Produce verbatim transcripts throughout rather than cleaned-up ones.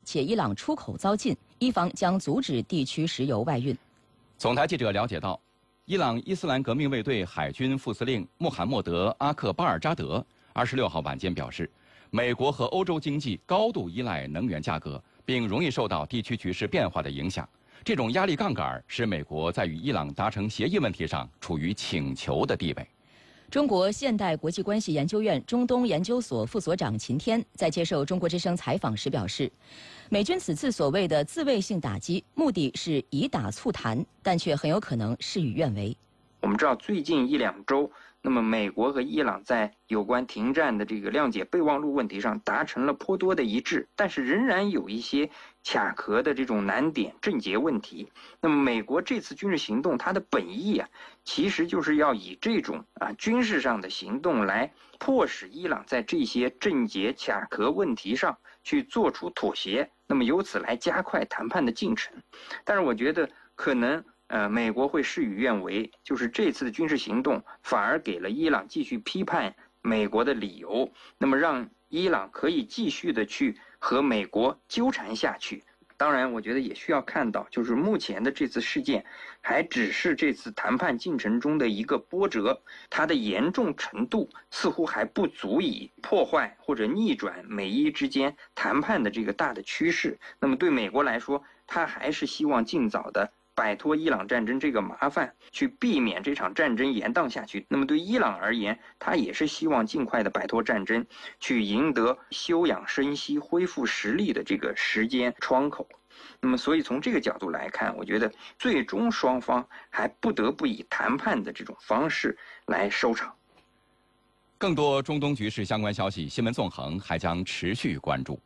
且伊朗出口遭禁，伊方将阻止地区石油外运。 总台记者了解到，伊朗伊斯兰革命卫队海军副司令穆罕默德·阿克巴尔扎德二十六号晚间表示，美国和欧洲经济高度依赖能源价格，并容易受到地区局势变化的影响。这种压力杠杆使美国在与伊朗达成协议问题上处于请求的地位。 中国现代国际关系研究院中东研究所副所长秦天在接受中国之声采访时表示，美军此次所谓的自卫性打击，目的是以打促谈，但却很有可能事与愿违。 我们知道，最近一两周，那么美国和伊朗在有关停战的这个谅解备忘录问题上达成了颇多的一致，但是仍然有一些卡壳的这种难点症结问题。那么美国这次军事行动，它的本意啊，其实就是要以这种啊军事上的行动来迫使伊朗在这些症结卡壳问题上去做出妥协，那么由此来加快谈判的进程。但是我觉得可能呃，美国会事与愿违，就是这次的军事行动反而给了伊朗继续批判美国的理由，那么让伊朗可以继续的去和美国纠缠下去。当然，我觉得也需要看到，就是目前的这次事件还只是这次谈判进程中的一个波折，它的严重程度似乎还不足以破坏或者逆转美伊之间谈判的这个大的趋势。那么对美国来说，它还是希望尽早的摆脱伊朗战争这个麻烦，去避免这场战争延宕下去。那么对伊朗而言，他也是希望尽快的摆脱战争，去赢得休养生息、恢复实力的这个时间窗口。那么所以从这个角度来看，我觉得最终双方还不得不以谈判的这种方式来收场。 更多中东局势相关消息，新闻纵横还将持续关注。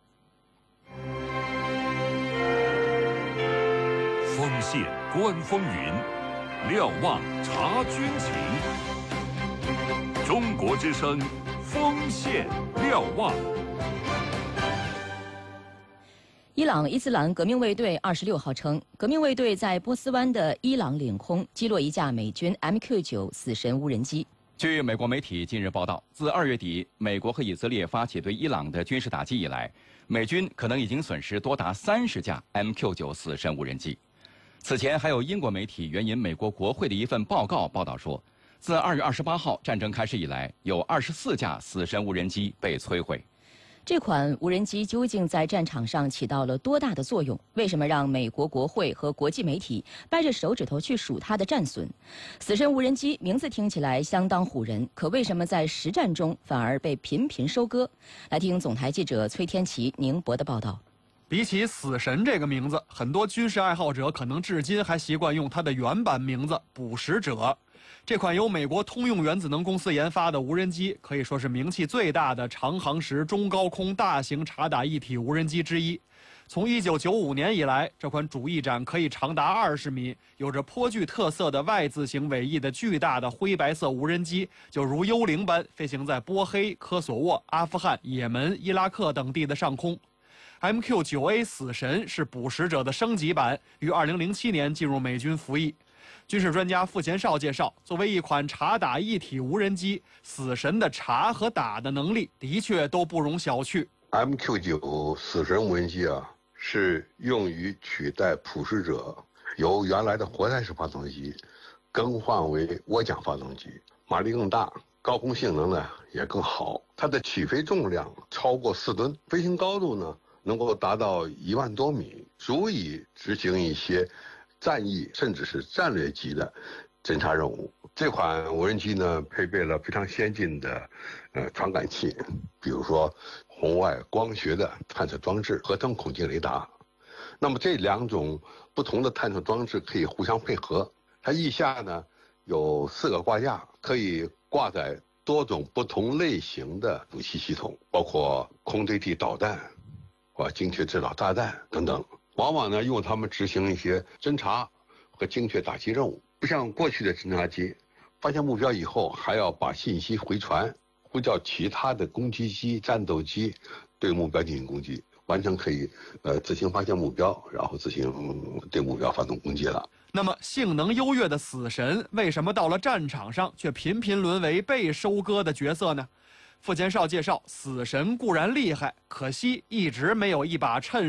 锋线观风云，瞭望察军情。中国之声，锋线瞭望。 伊朗伊斯兰革命卫队二十六号称，革命卫队在波斯湾的伊朗领空击落一架美军 M Q 九 死神无人机。 据美国媒体近日报道，自二月底美国和以色列发起对伊朗的军事打击以来，美军可能已经损失多达三十架 M Q 九 死神无人机。此前还有英国媒体援引美国国会的一份报告报道说，自二月二十八号战争开始以来，有二十四架死神无人机被摧毁。 这款无人机究竟在战场上起到了多大的作用？为什么让美国国会和国际媒体掰着手指头去数它的战损？死神无人机名字听起来相当唬人，可为什么在实战中反而被频频收割？来听总台记者崔天琪、宁博的报道。 比起死神这个名字，很多军事爱好者可能至今还习惯用它的原版名字捕食者。这款由美国通用原子能公司研发的无人机，可以说是名气最大的长航时中高空大型察打一体无人机之一。从一九九五年以来，这款主翼展可以长达二十米、有着颇具特色的 Y 字形尾翼的巨大的灰白色无人机，就如幽灵般飞行在波黑、科索沃、阿富汗、也门、伊拉克等地的上空。M Q 九 A 死神是捕食者的升级版，于二零零七年进入美军服役。军事专家傅贤少介绍，作为一款察打一体无人机，死神的察和打的能力的确都不容小觑。 M Q 九 死神无人机啊，是用于取代捕食者由原来的活塞式发动机更换为涡桨发动机，马力更大，高空性能呢也更好。它的起飞重量超过四吨，飞行高度呢能够达到一万多米，足以执行一些战役甚至是战略级的侦察任务。这款无人机呢，配备了非常先进的呃传感器，比如说红外光学的探测装置、合成孔径雷达。那么这两种不同的探测装置可以互相配合。它翼下呢有四个挂架，可以挂载多种不同类型的武器系统，包括空对地导弹或精确制导炸弹等等。往往呢用它们执行一些侦察和精确打击任务，不像过去的侦察机，发现目标以后还要把信息回传，呼叫其他的攻击机、战斗机对目标进行攻击，完全可以呃自行发现目标，然后自行对目标发动攻击了。 那么性能优越的死神为什么到了战场上却频频沦为被收割的角色呢？傅贤少介绍，死神固然厉害，可惜一直没有一把趁